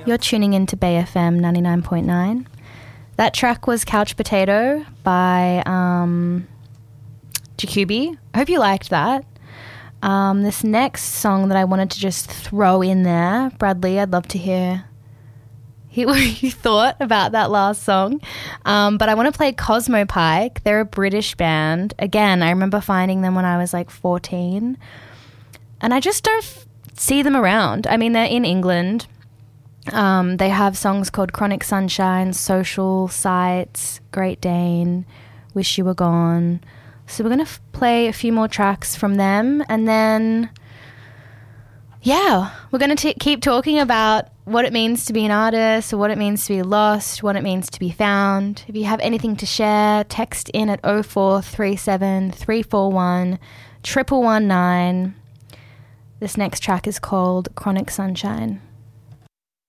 You're tuning into Bay FM 99.9. That track was Couch Potato by Jacoby. I hope you liked that. This next song that I wanted to just throw in there, Bradley, I'd love to hear what you thought about that last song. But I want to play Cosmo Pike. They're a British band. Again, I remember finding them when I was like 14. And I just don't see them around. I mean, they're in England. They have songs called Chronic Sunshine, Social, Sights, Great Dane, Wish You Were Gone. So we're going to play a few more tracks from them, and then, yeah, we're going to keep talking about what it means to be an artist, or what it means to be lost, what it means to be found. If you have anything to share, text in at 0437 341 119. This next track is called Chronic Sunshine.